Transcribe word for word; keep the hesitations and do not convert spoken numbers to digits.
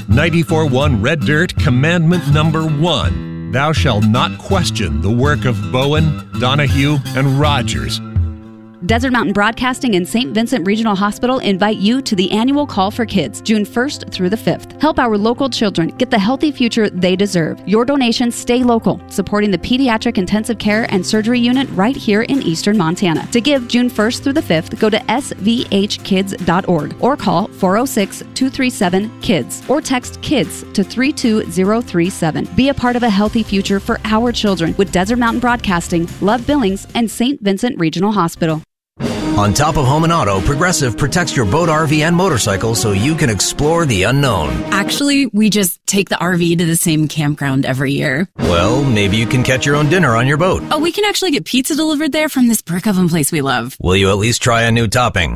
ninety-four one Red Dirt, commandment number one. Thou shalt not question the work of Bowen, Donahue, and Rogers. Desert Mountain Broadcasting and Saint Vincent Regional Hospital invite you to the annual Call for Kids, June first through the fifth. Help our local children get the healthy future they deserve. Your donations stay local, supporting the Pediatric Intensive Care and Surgery Unit right here in eastern Montana. To give June first through the fifth, go to s v h kids dot org or call four oh six, two three seven, KIDS or text KIDS to three two zero three seven. Be a part of a healthy future for our children with Desert Mountain Broadcasting, Love Billings, and Saint Vincent Regional Hospital. On top of Home and Auto, Progressive protects your boat, R V, and motorcycle so you can explore the unknown. Actually, we just take the R V to the same campground every year. Well, maybe you can catch your own dinner on your boat. Oh, we can actually get pizza delivered there from this brick oven place we love. Will you at least try a new topping?